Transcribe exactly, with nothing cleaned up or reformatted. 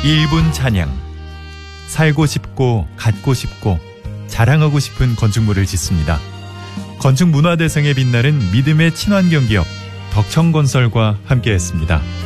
일 분 찬양. 살고 싶고 갖고 싶고 자랑하고 싶은 건축물을 짓습니다. 건축문화대상에 빛나는 믿음의 친환경 기업 덕천건설과 함께했습니다.